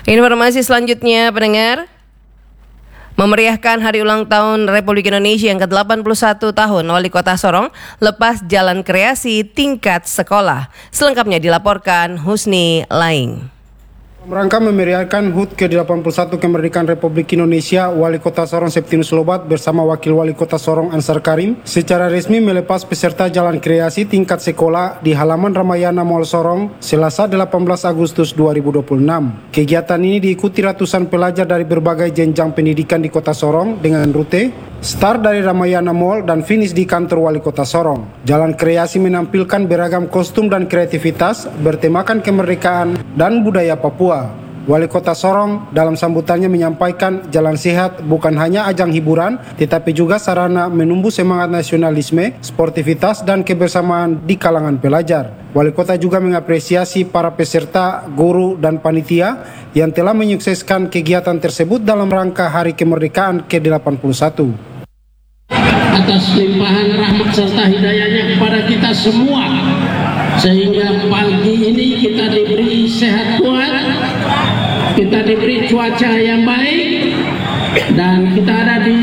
Informasi selanjutnya, pendengar. Memeriahkan hari ulang tahun Republik Indonesia yang ke-81 tahun, Wali Kota Sorong lepas jalan kreasi tingkat sekolah. Selengkapnya dilaporkan Husni Laing. Rangka memeriahkan HUT ke-81 kemerdekaan Republik Indonesia, Wali Kota Sorong Septinus Lobat bersama Wakil Wali Kota Sorong Ansar Karim secara resmi melepas peserta jalan kreasi tingkat sekolah di halaman Ramayana Mall Sorong Selasa 18 Agustus 2026. Kegiatan ini diikuti ratusan pelajar dari berbagai jenjang pendidikan di Kota Sorong dengan rute start dari Ramayana Mall dan finish di kantor Wali Kota Sorong. Jalan kreasi menampilkan beragam kostum dan kreativitas bertemakan kemerdekaan dan budaya Papua. Wali Kota Sorong dalam sambutannya menyampaikan jalan sehat bukan hanya ajang hiburan, tetapi juga sarana menumbuh semangat nasionalisme, sportivitas, dan kebersamaan di kalangan pelajar. Wali Kota juga mengapresiasi para peserta, guru, dan panitia yang telah menyukseskan kegiatan tersebut dalam rangka Hari Kemerdekaan ke-81. Atas limpahan rahmat serta hidayahnya kepada kita semua, sehingga pagi ini kita diberi sehat kuat, kita diberi cuaca yang baik, dan kita ada di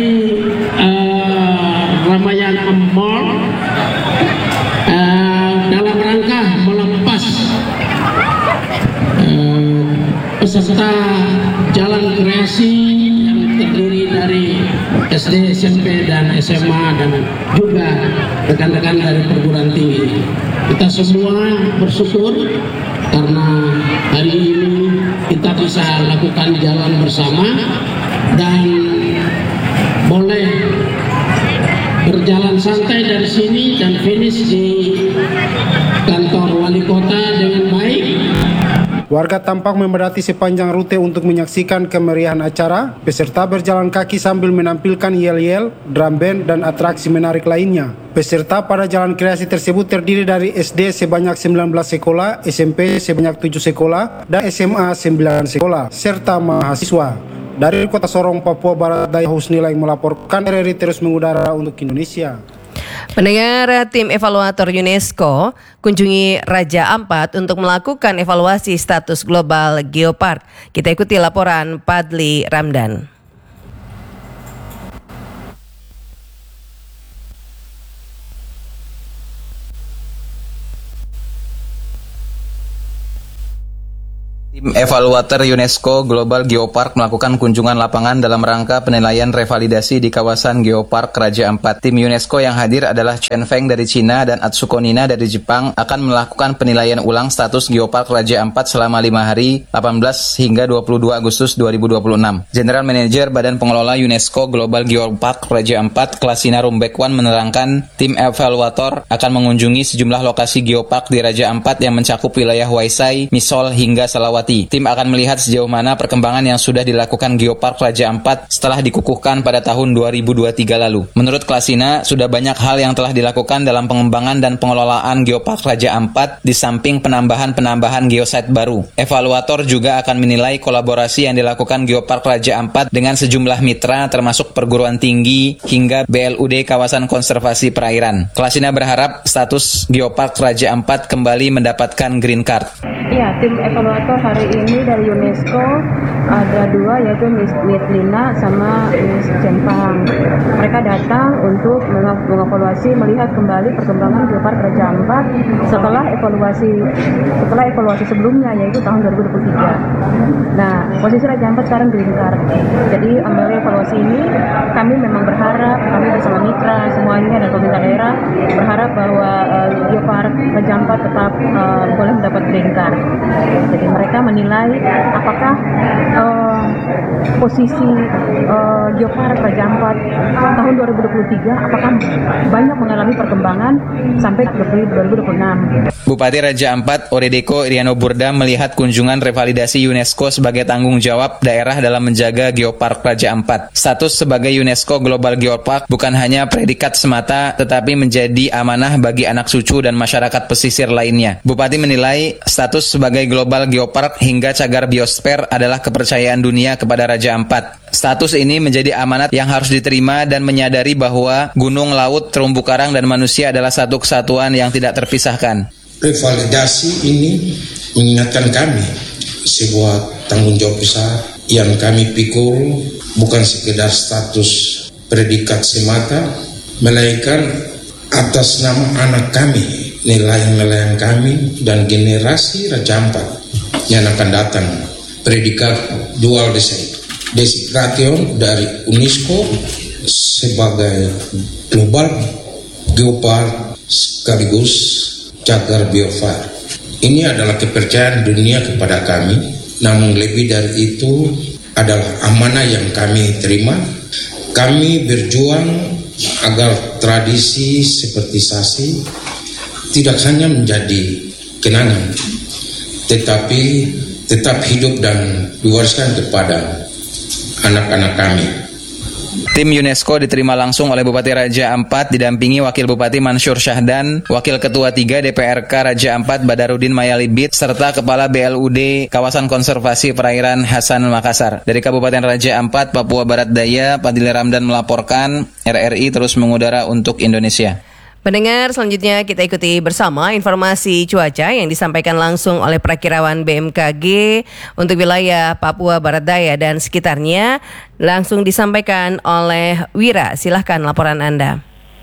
Ramayana Mall dalam rangka melepas peserta jalan kreasi yang terdiri dari SD, SMP, dan SMA, dan juga rekan-rekan dari perguruan tinggi. Kita semua bersyukur karena hari ini kita bisa lakukan jalan bersama dan boleh berjalan santai dari sini dan finish di kantor Wali Kota dengan baik. Warga tampak memadati sepanjang rute untuk menyaksikan kemeriahan acara. Peserta berjalan kaki sambil menampilkan yel-yel, drum band, dan atraksi menarik lainnya. Peserta pada jalan kreasi tersebut terdiri dari SD sebanyak 19 sekolah, SMP sebanyak 7 sekolah, dan SMA 9 sekolah, serta mahasiswa. Dari Kota Sorong, Papua Barat Daya, Husni Laing melaporkan. RRI terus mengudara untuk Indonesia. Pendengar, tim evaluator UNESCO kunjungi Raja Ampat untuk melakukan evaluasi status global Geopark. Kita ikuti laporan Padli Ramdan. Tim evaluator UNESCO Global Geopark melakukan kunjungan lapangan dalam rangka penilaian revalidasi di kawasan Geopark Raja Ampat. Tim UNESCO yang hadir adalah Chen Feng dari Cina dan Atsuko Nina dari Jepang akan melakukan penilaian ulang status Geopark Raja Ampat selama 5 hari 18 hingga 22 Agustus 2026. General Manager Badan Pengelola UNESCO Global Geopark Raja Ampat, Klasina Rumbekwan, menerangkan tim evaluator akan mengunjungi sejumlah lokasi Geopark di Raja Ampat yang mencakup wilayah Waisai, Misol, hingga Salawati. Tim akan melihat sejauh mana perkembangan yang sudah dilakukan Geopark Raja Ampat setelah dikukuhkan pada tahun 2023 lalu. Menurut Klasina, sudah banyak hal yang telah dilakukan dalam pengembangan dan pengelolaan Geopark Raja Ampat di samping penambahan geosite baru. Evaluator juga akan menilai kolaborasi yang dilakukan Geopark Raja Ampat dengan sejumlah mitra termasuk perguruan tinggi hingga BLUD kawasan konservasi perairan. Klasina berharap status Geopark Raja Ampat kembali mendapatkan green card. Ya, tim evaluator hari ini dari UNESCO ada dua, yaitu Miss Lina sama Miss Jempang. Mereka datang untuk mengevaluasi, melihat kembali perkembangan Geopark Raja Ampat setelah evaluasi sebelumnya, yaitu tahun 2023. Nah, posisi Raja Ampat sekarang green card. Jadi melalui evaluasi ini kami memang berharap, kami bersama mitra semuanya dan pemerintah daerah berharap bahwa Geopark Raja Ampat tetap boleh mendapat green card. Jadi mereka menilai apakah posisi Geopark Raja Ampat tahun 2023 apakah banyak mengalami perkembangan sampai 2026. Bupati Raja Ampat Oredeko Iriano Burda melihat kunjungan revalidasi UNESCO sebagai tanggung jawab daerah dalam menjaga Geopark Raja Ampat. Status sebagai UNESCO Global Geopark bukan hanya predikat semata, tetapi menjadi amanah bagi anak cucu dan masyarakat pesisir lainnya. Bupati menilai status sebagai Global Geopark hingga cagar biosfer adalah kepercayaan dunia kepada Raja Ampat. Status ini menjadi amanat yang harus diterima dan menyadari bahwa gunung, laut, terumbu karang, dan manusia adalah satu kesatuan yang tidak terpisahkan. Revalidasi ini mengingatkan kami sebuah tanggung jawab besar yang kami pikul bukan sekedar status predikat semata, melainkan atas nama anak kami, nelayan-nelayan kami, dan generasi Raja Ampat yang akan datang. Predikat dual desigration dari UNESCO sebagai global geopark sekaligus cagar biofar. Ini adalah kepercayaan dunia kepada kami, namun lebih dari itu adalah amanah yang kami terima. Kami berjuang agar tradisi seperti Sasi tidak hanya menjadi kenangan, tetapi tetap hidup dan diwariskan kepada anak-anak kami. Tim UNESCO diterima langsung oleh Bupati Raja Ampat didampingi Wakil Bupati Mansur Syahdan, Wakil Ketua 3 DPRK Raja Ampat Badarudin Mayalibit, serta Kepala BLUD Kawasan Konservasi Perairan Hasan Makassar. Dari Kabupaten Raja Ampat, Papua Barat Daya, Padli Ramdan melaporkan, RRI terus mengudara untuk Indonesia. Pendengar, selanjutnya kita ikuti bersama informasi cuaca yang disampaikan langsung oleh Prakirawan BMKG untuk wilayah Papua Barat Daya dan sekitarnya. Langsung disampaikan oleh Wira. Silahkan laporan Anda.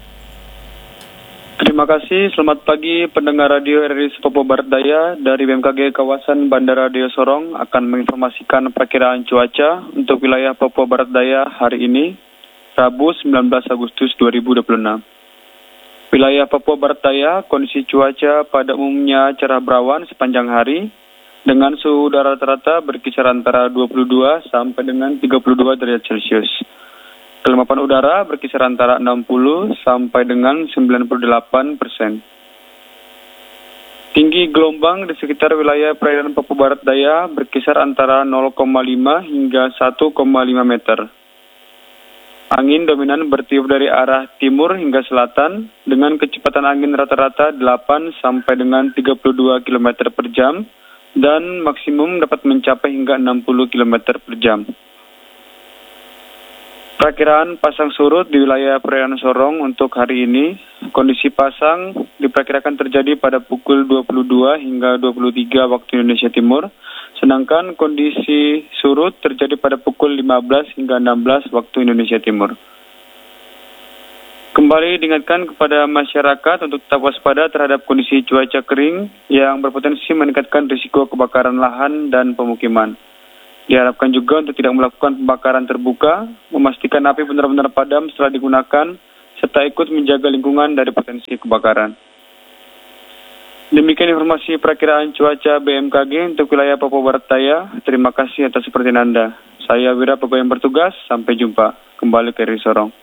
Terima kasih, selamat pagi pendengar radio RRI Papua Barat Daya. Dari BMKG kawasan Bandara Deo Sorong akan menginformasikan perkiraan cuaca untuk wilayah Papua Barat Daya hari ini, Rabu 19 Agustus 2026. Wilayah Papua Barat Daya, kondisi cuaca pada umumnya cerah berawan sepanjang hari, dengan suhu udara rata-rata berkisar antara 22 sampai dengan 32 derajat Celcius. Kelembapan udara berkisar antara 60 sampai dengan 98%. Tinggi gelombang di sekitar wilayah perairan Papua Barat Daya berkisar antara 0,5 hingga 1,5 meter. Angin dominan bertiup dari arah timur hingga selatan dengan kecepatan angin rata-rata 8 sampai dengan 32 km per jam dan maksimum dapat mencapai hingga 60 km per jam. Perakiraan pasang surut di wilayah perairan Sorong untuk hari ini, kondisi pasang diperkirakan terjadi pada pukul 22 hingga 23 waktu Indonesia Timur, sedangkan kondisi surut terjadi pada pukul 15 hingga 16 waktu Indonesia Timur. Kembali diingatkan kepada masyarakat untuk tetap waspada terhadap kondisi cuaca kering yang berpotensi meningkatkan risiko kebakaran lahan dan pemukiman. Diharapkan juga untuk tidak melakukan pembakaran terbuka, memastikan api benar-benar padam setelah digunakan, serta ikut menjaga lingkungan dari potensi kebakaran. Demikian informasi perakiraan cuaca BMKG untuk wilayah Papua Barat Daya. Terima kasih atas perhatian Anda. Saya Wira, Bapak yang bertugas. Sampai jumpa. Kembali ke RRI Sorong.